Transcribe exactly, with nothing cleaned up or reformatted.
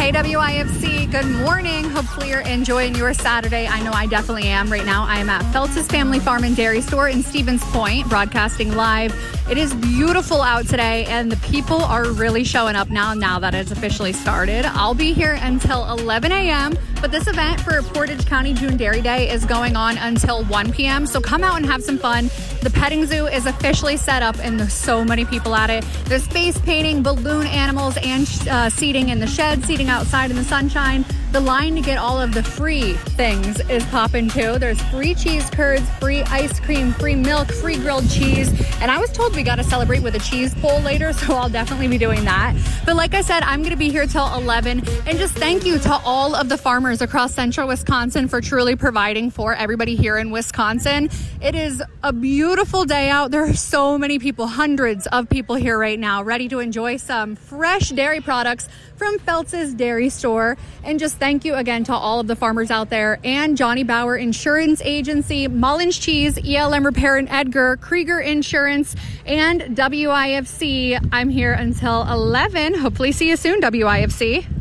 Hey, W I F C, good morning. Hopefully you're enjoying your Saturday. I know I definitely am right now. I am at Feltz's Family Farm and Dairy Store in Stevens Point, broadcasting live. It is beautiful out today, and the people are really showing up now, now that it's officially started. I'll be here until eleven a.m., but this event for Portage County June Dairy Day is going on until one p.m., so come out and have some fun. The petting zoo is officially set up, and there's so many people at it. There's face painting, balloon animals, and uh, seating in the shed, seating outside in the sunshine. The line to get all of the free things is popping too. There's free cheese curds, free ice cream, free milk, free grilled cheese. And I was told we got to celebrate with a cheese pull later, so I'll definitely be doing that. But like I said, I'm going to be here till eleven. And just thank you to all of the farmers across central Wisconsin for truly providing for everybody here in Wisconsin. It is a beautiful day out. There are so many people, hundreds of people here right now, ready to enjoy some fresh dairy products from Feltz's Dairy Store. And just thank you again to all of the farmers out there, and Johnny Bauer Insurance Agency, Mullins Cheese, E L M Repair and Edgar, Krieger Insurance, and W I F C. I'm here until eleven. Hopefully see you soon, W I F C.